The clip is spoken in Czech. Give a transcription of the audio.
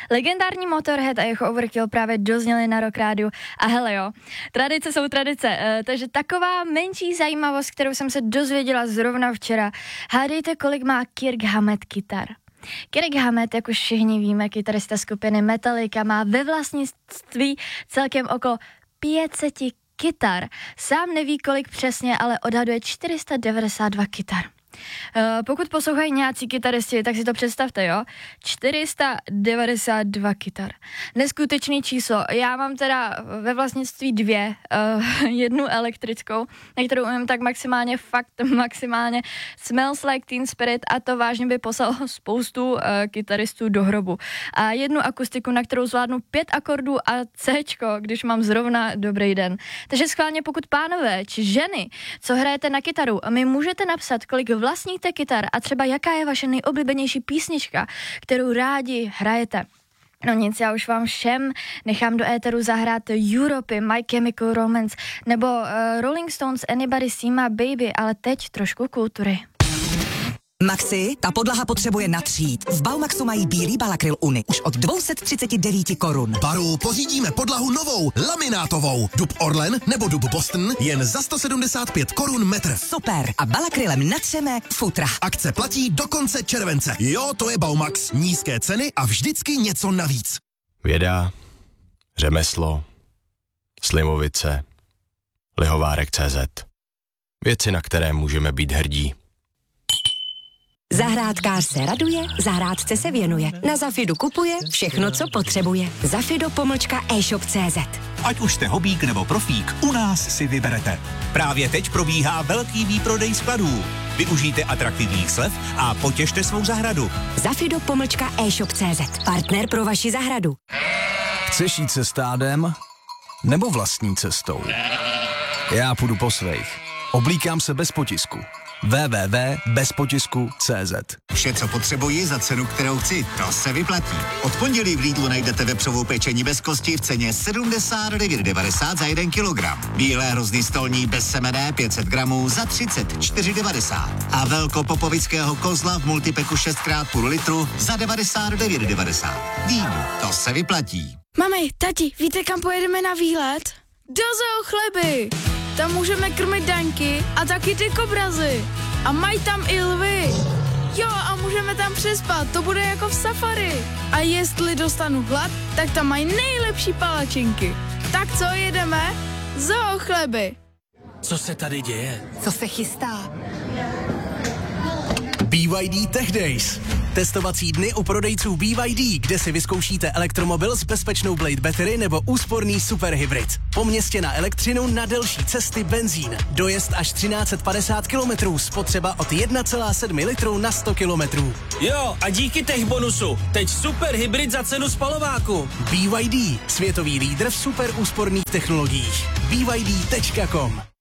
Legendární Motorhead a jeho Overkill právě dozněli na Rock Rádiu. A hele jo, tradice jsou tradice, takže taková menší zajímavost, kterou jsem se dozvěděla zrovna včera. Hádejte, kolik má Kirk Hammett kytar. Kirk Hammett, jak už všichni víme, kytarista skupiny Metallica, má ve vlastnictví celkem okolo 500 kytar. Sám neví, kolik přesně, ale odhaduje 492 kytar. Pokud poslouchají nějací kytaristi, tak si to představte, jo? 492 kytar. Neskutečný číslo. Já mám teda ve vlastnictví dvě. Jednu elektrickou, na kterou umím tak maximálně Smells Like Teen Spirit, a to vážně by poslalo spoustu kytaristů do hrobu. A jednu akustiku, na kterou zvládnu 5 akordů a Cčko, když mám zrovna dobrý den. Takže schválně, pokud pánové či ženy, co hrajete na kytaru, mi můžete napsat, kolik vlastníte kytar a třeba jaká je vaše nejoblíbenější písnička, kterou rádi hrajete. No nic, já už vám všem nechám do éteru zahrát Europy, My Chemical Romance nebo Rolling Stones Anybody See My Baby, ale teď trošku kultury. Maxi, ta podlaha potřebuje natřít. V Baumaxu mají bílý Balakryl Uni už od 239 korun. Baru pořídíme podlahu novou, laminátovou. Dub Orlen nebo dub Boston jen za 175 korun metr. Super. A Balakrylem natřeme futra. Akce platí do konce července. Jo, to je Baumax. Nízké ceny a vždycky něco navíc. Věda, řemeslo, Slimovice, Lihovárek.cz. Věci, na které můžeme být hrdí. Zahrádkář se raduje, zahrádce se věnuje. Na Zafidu kupuje všechno, co potřebuje. Zafido-e-shop.cz. Ať už jste hobík nebo profík, u nás si vyberete. Právě teď probíhá velký výprodej skladů. Využijte atraktivních slev a potěšte svou zahradu. Zafido-e-shop.cz. Partner pro vaši zahradu. Chceš jít se stádem nebo vlastní cestou? Já půjdu po svých. Oblíkám se bez potisku. www.bezpotisku.cz. Vše, co potřebuji za cenu, kterou chci, to se vyplatí. Od pondělí v Lidlu najdete vepřovou pečení bez kosti v ceně 79,90 za 1 kilogram. Bílé hrozny stolní bez semene 500 gramů za 34,90. A velkopopovického kozla v multipeku 6x půl litru za 99,90. Lidl, to se vyplatí. Mami, tati, víte, kam pojedeme na výlet? Do Zoo Chleby! Tam můžeme krmit daňky a taky ty kobrazy. A mají tam i lvy. Jo, a můžeme tam přespat, to bude jako v safari. A jestli dostanu hlad, tak tam mají nejlepší palačinky. Tak co, jedeme? Zoo Chleby. Co se tady děje? Co se chystá? BYD Tech Days. Testovací dny u prodejců BYD, kde si vyzkoušíte elektromobil s bezpečnou Blade Battery nebo úsporný superhybrid. Po městě na elektřinu, na delší cesty benzín. Dojezd až 1350 km, spotřeba od 1,7 litru na 100 km. Jo, a díky tech bonusu. Teď superhybrid za cenu spalováku. BYD, světový lídr v super úsporných technologiích. BYD.com